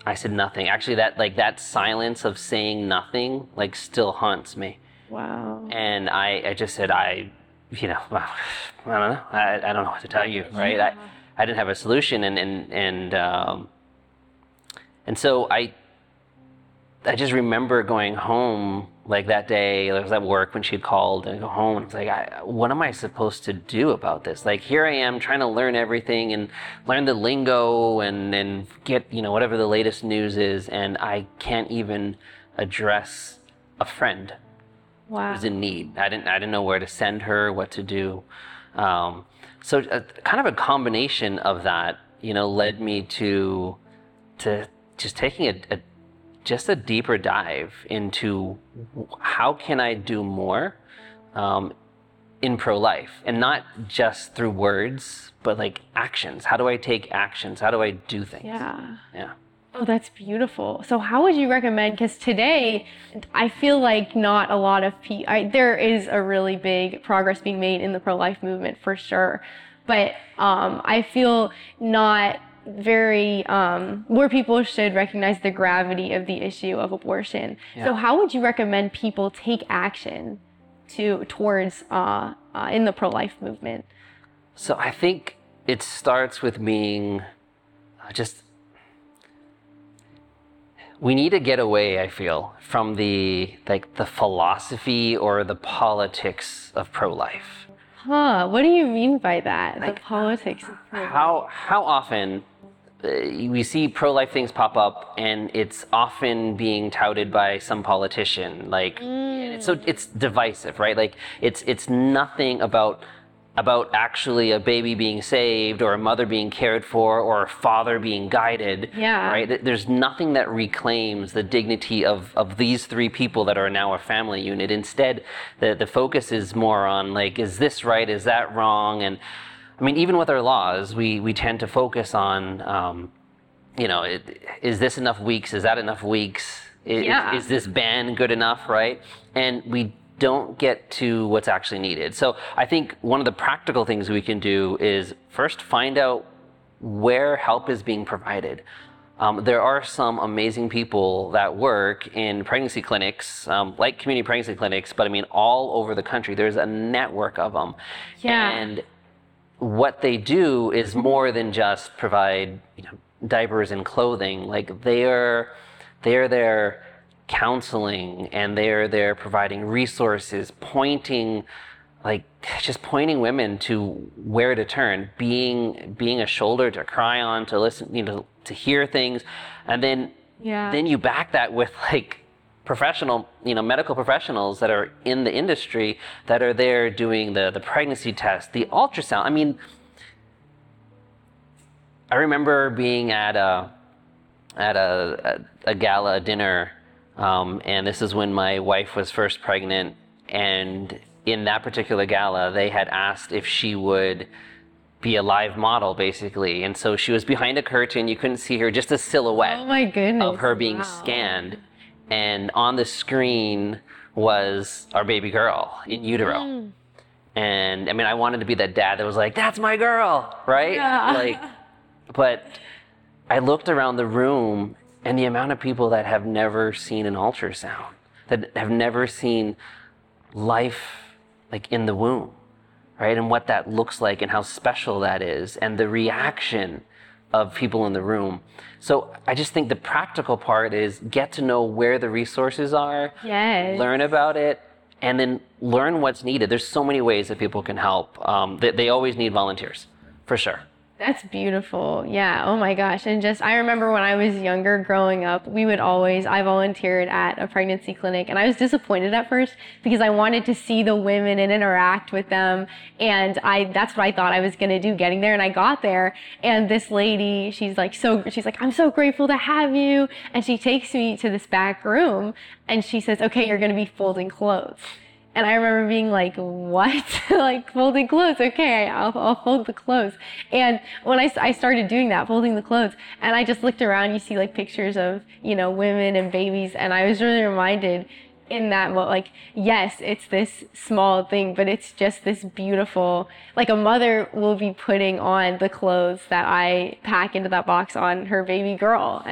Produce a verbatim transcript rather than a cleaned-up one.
I said nothing. Actually, that like that silence of saying nothing like still haunts me. Wow. And I, I just said, I, you know, I don't know. I, I don't know what to tell you, right? Yeah. I, I didn't have a solution, and and and um, and so I, I just remember going home like that day. I was at work when she had called, and I go home and it's like, I, what am I supposed to do about this? Like here I am trying to learn everything and learn the lingo and and get you know whatever the latest news is, and I can't even address a friend. Wow. Was in need. I didn't I didn't know where to send her, what to do. Um, so uh, kind of a combination of that, you know, led me to to just taking a, a just a deeper dive into how can I do more um, in pro-life, and not just through words, but like actions. How do I take actions? How do I do things? Yeah. Yeah. Oh, that's beautiful. So how would you recommend, because today I feel like not a lot of people, there is a really big progress being made in the pro-life movement for sure, but um, I feel not very, um, where people should recognize the gravity of the issue of abortion. Yeah. So how would you recommend people take action to towards uh, uh, in the pro-life movement? So I think it starts with being uh, just we need to get away, I feel, from the like the philosophy or the politics of pro-life. Huh, what do you mean by that? Like, the politics of pro-life? How how often uh, we see pro-life things pop up, and it's often being touted by some politician. Like, Mm. so it's divisive, right? Like, it's it's nothing about about actually a baby being saved or a mother being cared for or a father being guided. Yeah. Right? There's nothing that reclaims the dignity of, of these three people that are now a family unit. Instead, the, the focus is more on like, is this right? Is that wrong? And I mean, even with our laws, we, we tend to focus on, um, you know, it, is this enough weeks? Is that enough weeks? Is, Yeah. is this ban good enough, right? And we don't get to what's actually needed. So I think one of the practical things we can do is first find out where help is being provided. Um, there are some amazing people that work in pregnancy clinics, um, like community pregnancy clinics, but I mean all over the country. There's a network of them. Yeah. And what they do is more than just provide, you know, diapers and clothing. Like they're they're there counseling, and they're there providing resources, pointing, like just pointing women to where to turn, being being a shoulder to cry on, to listen, you know, to hear things, and then Yeah. then you back that with like professional, you know, medical professionals that are in the industry that are there doing the the pregnancy test, the ultrasound. I mean, I remember being at a at a a, a gala dinner. Um, and this is when my wife was first pregnant, and in that particular gala, they had asked if she would be a live model, basically. And so she was behind a curtain. You couldn't see her, just a silhouette Oh my goodness. of her being Wow. scanned. And on the screen was our baby girl in utero. Mm. And I mean, I wanted to be that dad that was like, that's my girl, right? Yeah. Like, but I looked around the room, and the amount of people that have never seen an ultrasound, that have never seen life like in the womb, right? And what that looks like and how special that is, and the reaction of people in the room. So I just think the practical part is get to know where the resources are, Yes. learn about it, and then learn what's needed. There's so many ways that people can help. Um, they, they always need volunteers, for sure. That's beautiful. Yeah. Oh my gosh. And just, I remember when I was younger growing up, we would always, I volunteered at a pregnancy clinic, and I was disappointed at first because I wanted to see the women and interact with them. And I, that's what I thought I was going to do getting there. And I got there, and this lady, she's like, so, she's like, I'm so grateful to have you. And she takes me to this back room, and she says, okay, you're going to be folding clothes. And I remember being like, what? Like, folding clothes, okay, I'll, I'll fold the clothes. And when I, I started doing that, folding the clothes, and I just looked around, you see like pictures of, you know, women and babies, and I was really reminded in that moment, like, yes, it's this small thing, but it's just this beautiful, like a mother will be putting on the clothes that I pack into that box on her baby girl.